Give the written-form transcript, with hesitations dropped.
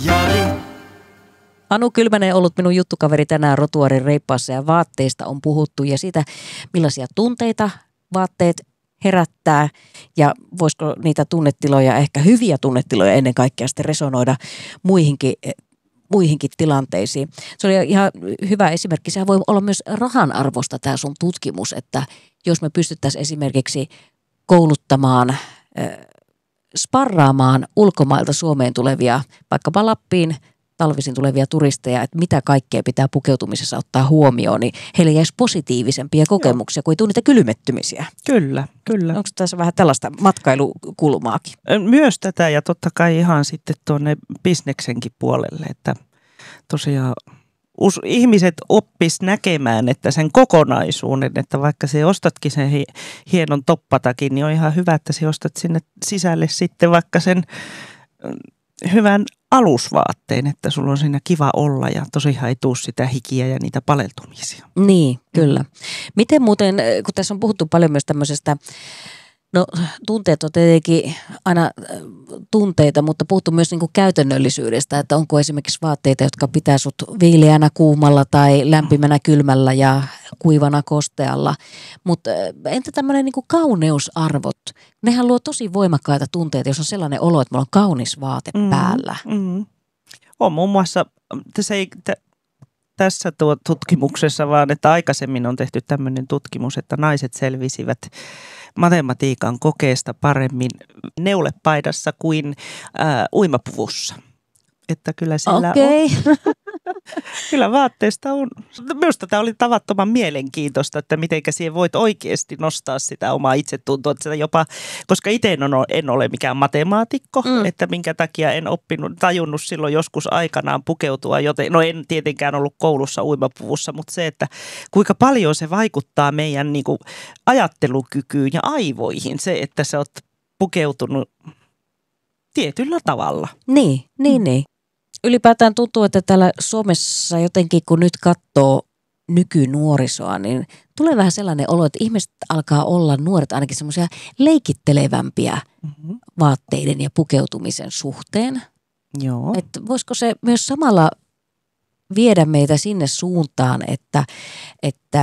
Jari. Anu Kylmänen on ollut minun juttukaveri tänään Rotuaarin reippaassa ja vaatteista on puhuttu ja siitä, millaisia tunteita vaatteet herättää ja voisiko niitä tunnetiloja, ehkä hyviä tunnetiloja ennen kaikkea sitten resonoida muihinkin tilanteisiin. Se oli ihan hyvä esimerkki. Sehän voi olla myös rahan arvosta tämä sun tutkimus, että jos me pystyttäisiin esimerkiksi kouluttamaan, sparraamaan ulkomailta Suomeen tulevia, vaikkapa Lappiin talvisin tulevia turisteja, että mitä kaikkea pitää pukeutumisessa ottaa huomioon, niin heille jäisi positiivisempia kokemuksia, kuin ei tule niitä kylmettymisiä. Kyllä. Onko tässä vähän tällaista matkailukulmaakin? Myös tätä ja totta kai ihan sitten tuonne bisneksenkin puolelle, että tosiaan ihmiset oppis näkemään, että sen kokonaisuuden, että vaikka se ostatkin sen hienon toppatakin, niin on ihan hyvä, että se ostat sinne sisälle sitten vaikka sen hyvän alusvaatteen, että sulla on siinä kiva olla ja tosiaan ei tule sitä hikiä ja niitä paleltumisia. Niin, kyllä. Miten muuten, kun tässä on puhuttu paljon myös tämmöisestä, no tunteet on tietenkin aina tunteita, mutta puhuttu myös niin kuin käytännöllisyydestä, että onko esimerkiksi vaatteita, jotka pitää sut viileänä kuumalla tai lämpimänä kylmällä ja kuivana kostealla. Mutta entä tämmöinen niin kuin kauneusarvot? Nehän luo tosi voimakkaita tunteita, jos on sellainen olo, että mulla on kaunis vaate päällä. On muun muassa, tässä tutkimuksessa vaan, että aikaisemmin on tehty tämmöinen tutkimus, että naiset selvisivät matematiikan kokeesta paremmin neulepaidassa kuin uimapuvussa. Että kyllä siellä on. Kyllä vaatteesta on. Minusta tämä oli tavattoman mielenkiintoista, että mitenkä siihen voit oikeasti nostaa sitä omaa itsetuntoa. Sitä jopa, koska itse en ole mikään matemaatikko, että minkä takia en tajunnut silloin joskus aikanaan pukeutua. No en tietenkään ollut koulussa uimapuvussa, mutta se, että kuinka paljon se vaikuttaa meidän niin kuin ajattelukykyyn ja aivoihin. Se, että sä oot pukeutunut tietyllä tavalla. Niin. Ylipäätään tuntuu, että täällä Suomessa jotenkin, kun nyt katsoo nykynuorisoa, niin tulee vähän sellainen olo, että ihmiset alkaa olla, nuoret ainakin semmoisia leikittelevämpiä vaatteiden ja pukeutumisen suhteen. Joo. Että voisiko se myös samalla viedä meitä sinne suuntaan, että